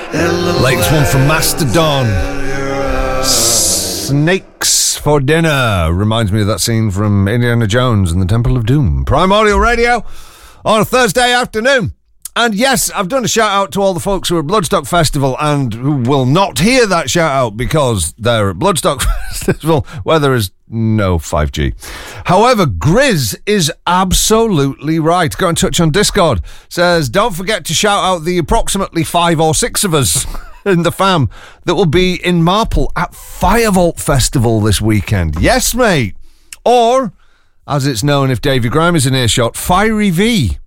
Latest one from Mastodon. Snakes for dinner. Reminds me of that scene from Indiana Jones and the Temple of Doom. Primordial Radio on a Thursday afternoon. And yes, I've done a shout out to all the folks who are at Bloodstock Festival and who will not hear that shout out because they're at Bloodstock Festival where there is no 5G. However, Grizz is absolutely right. Got in touch on Discord. Says, don't forget to shout out the approximately 5 or 6 of us in the fam that will be in Marple at Firebolt Festival this weekend. Yes, mate. Or, as it's known if Davey Grime is in earshot, Fiery V.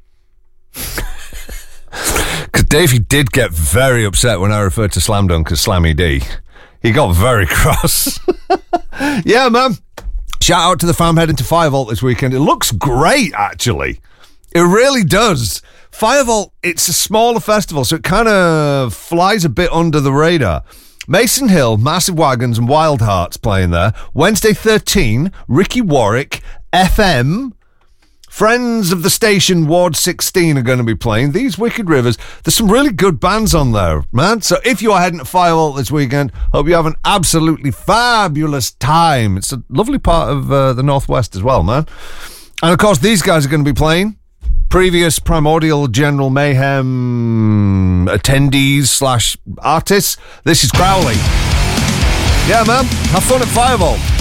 Because Davey did get very upset when I referred to Slam Dunk as Slammy D. He got very cross. Yeah, man. Shout out to the fam heading to Firebolt this weekend. It looks great, actually. It really does. Firebolt, it's a smaller festival, so it kind of flies a bit under the radar. Mason Hill, Massive Wagons and Wild Hearts playing there. Wednesday 13, Ricky Warwick, FM... Friends of the Station, Ward 16 are going to be playing. These Wicked Rivers. There's some really good bands on there, man. So if you are heading to Firebolt this weekend, hope you have an absolutely fabulous time. It's a lovely part of the Northwest as well, man. And of course, these guys are going to be playing. Previous Primordial General Mayhem attendees / artists. This is Crowley. Yeah, man. Have fun at Firebolt.